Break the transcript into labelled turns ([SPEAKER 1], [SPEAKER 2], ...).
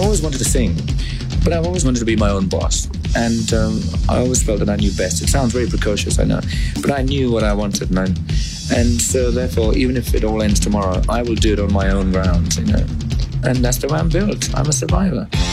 [SPEAKER 1] always wanted to sing, but I've always wanted to be my own boss. And I always felt that I knew best. It sounds very precocious, I know, but I knew what I wanted, and so therefore, even if it all ends tomorrow, I will do it on my own grounds, And that's the way I'm built. I'm a survivor.